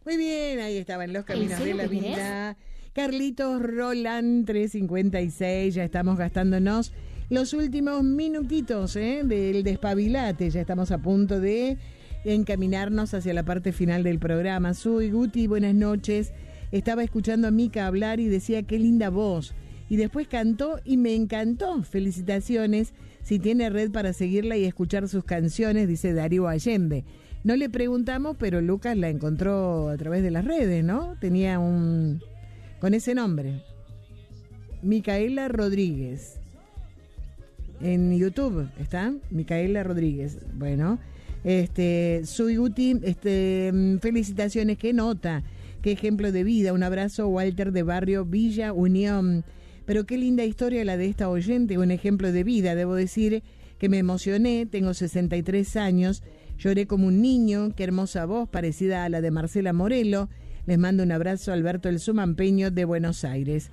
Muy bien, ahí estaban los caminos de la vida. ¿Querés? Carlitos Roland, 356, ya estamos gastándonos los últimos minutitos del despabilate, ya estamos a punto de encaminarnos hacia la parte final del programa. Soy Guti, buenas noches. Estaba escuchando a Mica hablar y decía qué linda voz. Y después cantó y me encantó. Felicitaciones. Si tiene red para seguirla y escuchar sus canciones, dice Darío Allende. No le preguntamos, pero Lucas la encontró a través de las redes, ¿no? Tenía con ese nombre. Micaela Rodríguez. En YouTube está Micaela Rodríguez. Bueno, soy Guti, felicitaciones, qué nota, qué ejemplo de vida. Un abrazo, Walter de Barrio Villa Unión. Pero qué linda historia la de esta oyente, un ejemplo de vida. Debo decir que me emocioné, tengo 63 años, lloré como un niño, qué hermosa voz, parecida a la de Marcela Morelo. Les mando un abrazo, Alberto el Sumampeño de Buenos Aires.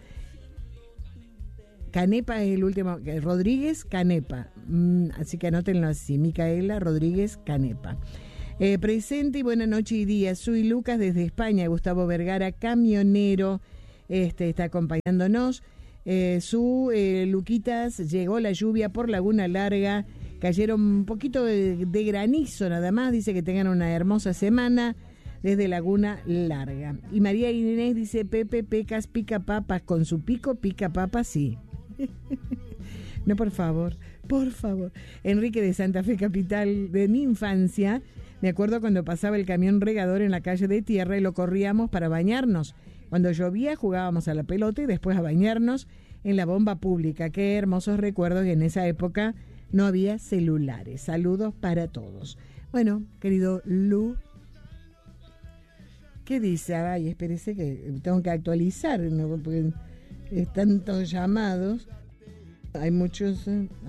Canepa es el último, Rodríguez Canepa, así que anótenlo así, Micaela Rodríguez Canepa. Presente y buena noche y día, soy Lucas desde España, Gustavo Vergara, camionero, está acompañándonos. Luquitas, llegó la lluvia por Laguna Larga, cayeron un poquito de granizo nada más, dice que tengan una hermosa semana desde Laguna Larga. Y María Inés dice, Pepe Pecas pica papas, con su pico pica papas, sí. No, por favor. Enrique de Santa Fe Capital, de mi infancia, me acuerdo cuando pasaba el camión regador en la calle de tierra y lo corríamos para bañarnos. Cuando llovía jugábamos a la pelota y después a bañarnos en la bomba pública. Qué hermosos recuerdos, que en esa época no había celulares. Saludos para todos. Bueno, querido Lu, ¿qué dice? Ay, espérese que tengo que actualizar, ¿no? Porque tantos llamados. Hay muchos.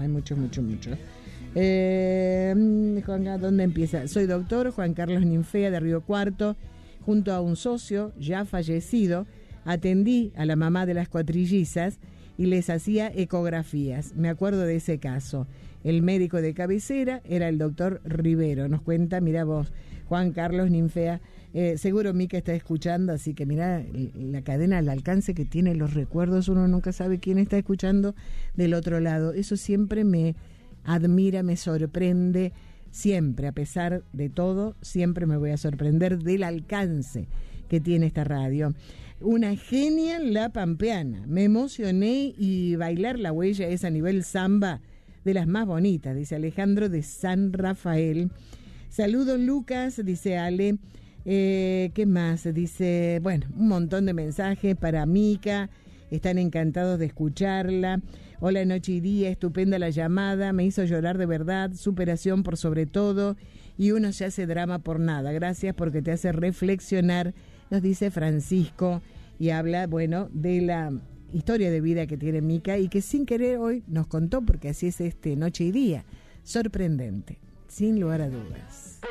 Juan, ¿dónde empieza? Soy doctor Juan Carlos Ninfea de Río Cuarto. Junto a un socio ya fallecido, atendí a la mamá de las cuatrillizas y les hacía ecografías. Me acuerdo de ese caso. El médico de cabecera era el doctor Rivero. Nos cuenta, mira vos, Juan Carlos Ninfea. Seguro Mica está escuchando, así que mira la cadena al alcance que tiene los recuerdos. Uno nunca sabe quién está escuchando del otro lado. Eso siempre me admira, me sorprende. Siempre, a pesar de todo, siempre me voy a sorprender del alcance que tiene esta radio. Una genia la pampeana. Me emocioné y bailar la huella es a nivel samba de las más bonitas, dice Alejandro de San Rafael. Saludos Lucas, dice Ale. ¿Qué más? Dice, bueno, un montón de mensajes para Mica. Están encantados de escucharla. Hola, noche y día, estupenda la llamada, me hizo llorar de verdad, superación por sobre todo, y uno se hace drama por nada. Gracias porque te hace reflexionar, nos dice Francisco, y habla, bueno, de la historia de vida que tiene Mica y que sin querer hoy nos contó, porque así es Noche y Día. Sorprendente, sin lugar a dudas.